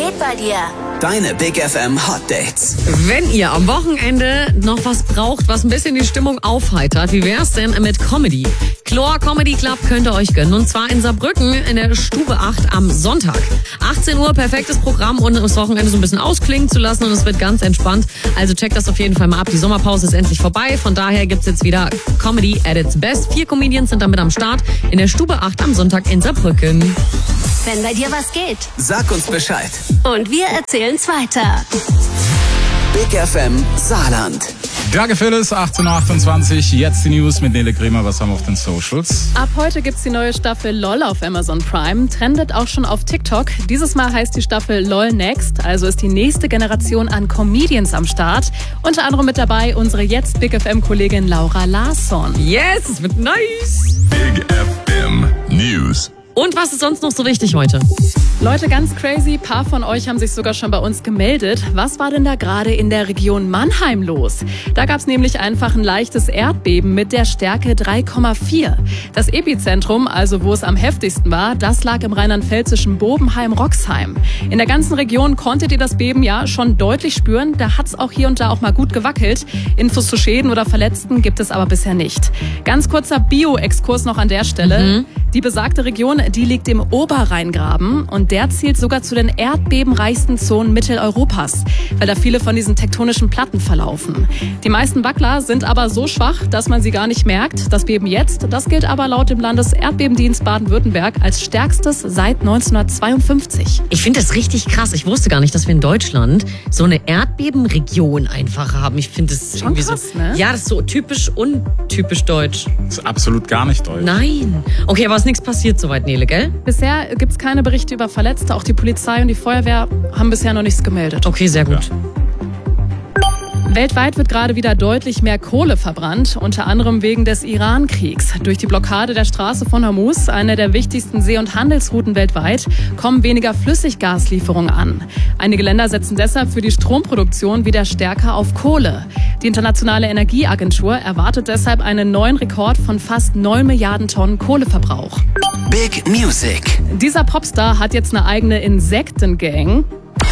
geht bei dir? Deine Big FM Hot Dates. Wenn ihr am Wochenende noch was braucht, was ein bisschen die Stimmung aufheitert, wie wär's denn mit Comedy? Chlor Comedy Club könnt ihr euch gönnen. Und zwar in Saarbrücken in der Stube 8 am Sonntag. 18 Uhr, perfektes Programm, um das Wochenende so ein bisschen ausklingen zu lassen. Und es wird ganz entspannt. Also checkt das auf jeden Fall mal ab. Die Sommerpause ist endlich vorbei. Von daher gibt's jetzt wieder Comedy at its best. 4 Comedians sind damit am Start in der Stube 8 am Sonntag in Saarbrücken. Wenn bei dir was geht. Sag uns Bescheid. Und wir erzählen's weiter. Big FM Saarland. Danke Phyllis, 18.28 Uhr. Jetzt die News mit Nele Kremer. Was haben wir auf den Socials? Ab heute gibt's die neue Staffel LOL auf Amazon Prime. Trendet auch schon auf TikTok. Dieses Mal heißt die Staffel LOL Next. Also ist die nächste Generation an Comedians am Start. Unter anderem mit dabei unsere jetzt Big FM-Kollegin Laura Larsson. Yes, es wird nice. Big FM News. Und was ist sonst noch so wichtig heute? Leute, ganz crazy. Ein paar von euch haben sich sogar schon bei uns gemeldet. Was war denn da gerade in der Region Mannheim los? Da gab's nämlich einfach ein leichtes Erdbeben mit der Stärke 3,4. Das Epizentrum, also wo es am heftigsten war, das lag im rheinland-pfälzischen Bobenheim-Roxheim. In der ganzen Region konntet ihr das Beben ja schon deutlich spüren. Da hat's auch hier und da auch mal gut gewackelt. Infos zu Schäden oder Verletzten gibt es aber bisher nicht. Ganz kurzer Bio-Exkurs noch an der Stelle. Die besagte Region, die liegt im Oberrheingraben und der zählt sogar zu den erdbebenreichsten Zonen Mitteleuropas, weil da viele von diesen tektonischen Platten verlaufen. Die meisten Wackler sind aber so schwach, dass man sie gar nicht merkt. Das Beben jetzt, das gilt aber laut dem Landeserdbebendienst Baden-Württemberg als stärkstes seit 1952. Ich finde das richtig krass. Ich wusste gar nicht, dass wir in Deutschland so eine Erdbebenregion einfach haben. Ich finde das Schon irgendwie krass, so. ne? Ja, das ist so typisch untypisch deutsch. Das ist absolut gar nicht deutsch. Nein. Okay, aber ist nichts passiert soweit, Nele, gell? Bisher gibt's keine Berichte über Verletzte. Auch die Polizei und die Feuerwehr haben bisher noch nichts gemeldet. Okay, sehr gut. Weltweit wird gerade wieder deutlich mehr Kohle verbrannt, unter anderem wegen des Iran-Kriegs. Durch die Blockade der Straße von Hormuz, einer der wichtigsten See- und Handelsrouten weltweit, kommen weniger Flüssiggaslieferungen an. Einige Länder setzen deshalb für die Stromproduktion wieder stärker auf Kohle. Die Internationale Energieagentur erwartet deshalb einen neuen Rekord von fast 9 Milliarden Tonnen Kohleverbrauch. Big Music. Dieser Popstar hat jetzt eine eigene Insektengang.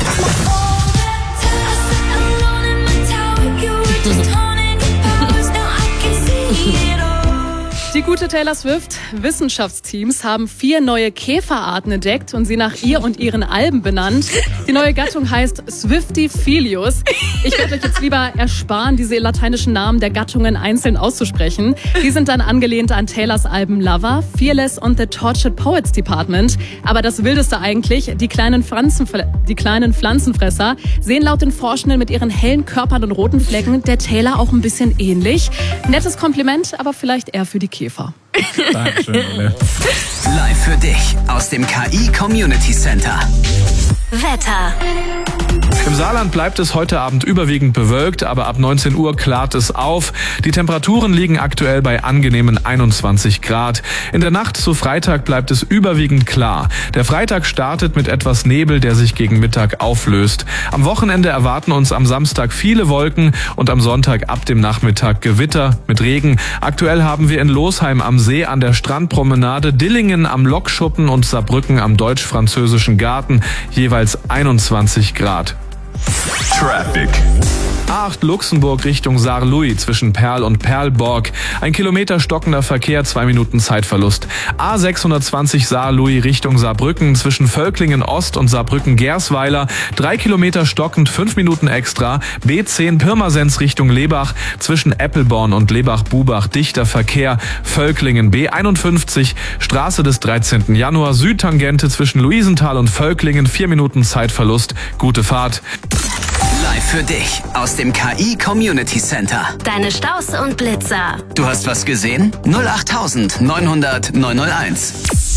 Die gute Taylor Swift, Wissenschaftsteams haben 4 neue Käferarten entdeckt und sie nach ihr und ihren Alben benannt. Die neue Gattung heißt Swiftifilius. Ich werde euch jetzt lieber ersparen, diese lateinischen Namen der Gattungen einzeln auszusprechen. Die sind dann angelehnt an Taylors Alben Lover, Fearless und The Tortured Poets Department. Aber das Wildeste eigentlich, die kleinen Pflanzenfresser sehen laut den Forschenden mit ihren hellen Körpern und roten Flecken der Taylor auch ein bisschen ähnlich. Nettes Kompliment, aber vielleicht eher für die Käfer. Dankeschön, Nele. Live für dich aus dem KI Community Center. Wetter. Im Saarland bleibt es heute Abend überwiegend bewölkt, aber ab 19 Uhr klart es auf. Die Temperaturen liegen aktuell bei angenehmen 21 Grad. In der Nacht zu Freitag bleibt es überwiegend klar. Der Freitag startet mit etwas Nebel, der sich gegen Mittag auflöst. Am Wochenende erwarten uns am Samstag viele Wolken und am Sonntag ab dem Nachmittag Gewitter mit Regen. Aktuell haben wir in Losheim am See an der Strandpromenade, Dillingen am Lokschuppen und Saarbrücken am deutsch-französischen Garten jeweils 21 Grad. Traffic. A8 Luxemburg Richtung Saarlouis zwischen Perl und Perlborg. 1 Kilometer stockender Verkehr, 2 Minuten Zeitverlust. A620 Saarlouis Richtung Saarbrücken zwischen Völklingen Ost und Saarbrücken Gersweiler. 3 Kilometer stockend, 5 Minuten extra. B10 Pirmasens Richtung Lebach zwischen Eppelborn und Lebach-Bubach dichter Verkehr. Völklingen B51 Straße des 13. Januar Südtangente zwischen Luisenthal und Völklingen 4 Minuten Zeitverlust. Gute Fahrt. Live für dich aus dem KI Community Center. Deine Staus und Blitzer. Du hast was gesehen? 08900 901.